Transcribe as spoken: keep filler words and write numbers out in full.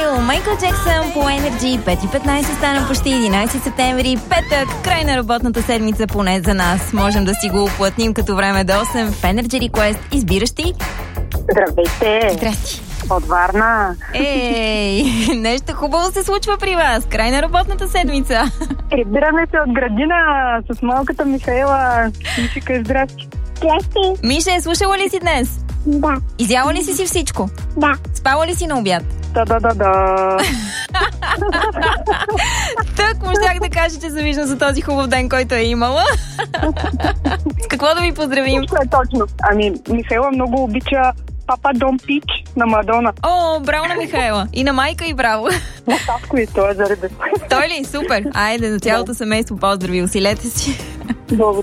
Михаил, Майкъл Джексън по Energy. пет и петнайсет стана почти единайсети септември, петък, край на работната седмица поне за нас. Можем да си го уплътним като време до осем в Energy Request. Избираш ти? Здравейте! Здрасти! От Варна. Ей, нещо хубаво се случва при вас. Край на работната седмица. Прибираме се от градина с малката Михаела. Мишика, здрасти. Здрасти. Мише, слушала ли си днес? Да. Изяла ли си си всичко? Да. Спала ли си на обяд? Да-да-да-да. Так, можах да кажа, че завиждам за този хубав ден, който е имала. С какво да ви поздравим? Точно е точно. Ами, Михаела много обича Папа Дон Пич на Мадона. О, браво на Михаела. И на майка и браво. На Савко и той е заради. Той ли? Супер. Айде, на цялото семейство поздрави. Усилете си. Благодаря.